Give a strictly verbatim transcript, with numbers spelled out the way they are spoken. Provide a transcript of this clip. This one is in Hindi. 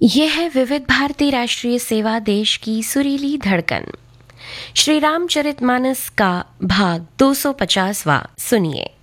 यह है विविध भारती राष्ट्रीय सेवा, देश की सुरीली धड़कन। श्री रामचरितमानस का भाग दो सौ पचासवां सुनिए।